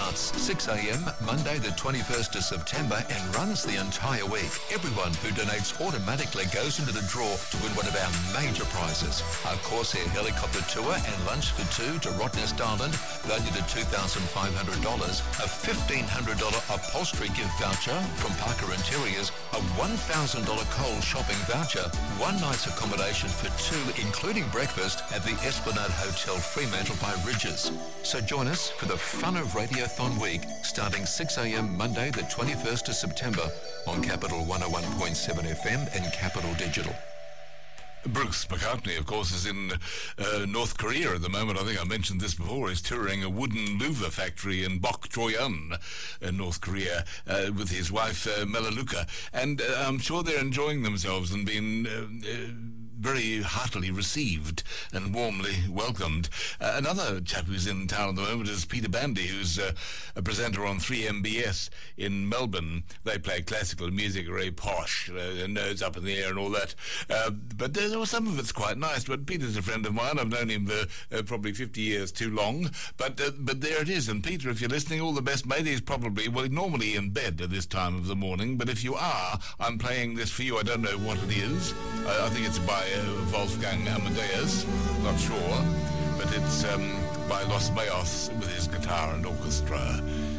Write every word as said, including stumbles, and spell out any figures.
starts six a.m. Monday the twenty-first of September and runs the entire week. Everyone who donates automatically goes into the draw to win one of our major prizes. A Corsair helicopter tour and lunch for two to Rottnest Island, valued at two thousand five hundred dollars. A fifteen hundred dollars upholstery gift voucher from Parker Interiors. A one thousand dollars Coles shopping voucher. One night's accommodation for two, including breakfast at the Esplanade Hotel Fremantle by Ridges. So join us for the fun of Radiothon Week, starting six a.m. Monday the twenty-first of September on Capital one oh one point seven F M and Capital Digital. Bruce McCartney, of course, is in uh, North Korea at the moment. I think I mentioned this before. He's touring a wooden louver factory in Bokchoyun, in North Korea, uh, with his wife, uh, Melaleuca. And uh, I'm sure they're enjoying themselves and being uh, uh, very heartily received and warmly welcomed. Uh, another chap who's in town at the moment is Peter Bandy, who's uh, a presenter on three M B S in Melbourne. They play classical music, very posh, uh, their nose up in the air and all that. Uh, but there, well, some of it's quite nice. But Peter's a friend of mine. I've known him for uh, probably fifty years too long. But uh, but there it is. And Peter, if you're listening, all the best, mate. He's probably, well, normally in bed at this time of the morning. But if you are, I'm playing this for you. I don't know what it is. Uh, I think it's by Uh, Wolfgang Amadeus, not sure, but it's um, by Los Mayos with his guitar and orchestra.